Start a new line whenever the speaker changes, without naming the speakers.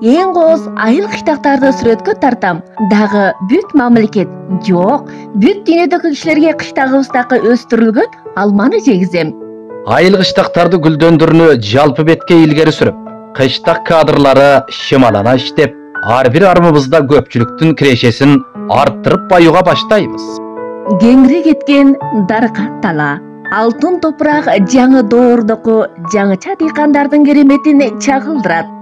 эң кооз айыл кыштактарды сүрөткө тартам. Дагы бүт мамлекет жок, бүт дүйнөдөгү кишилерге кыштагыбыздагы өстүрүлгөн алманы жегизем.
Айыл кыштактарды гүлдөндүрүүнү жалпы бетке илгери сүрүп, кыштак кадрлары шымалана иштеп, ар бир армыбызда көпчүлүктүн кирешесин арттырып баюуга баштайбыз.
Кеңири кеткен даркат тала, алтын топурак жаңы доордоку жаңыча дыйкандардын кереметин чагылдырат.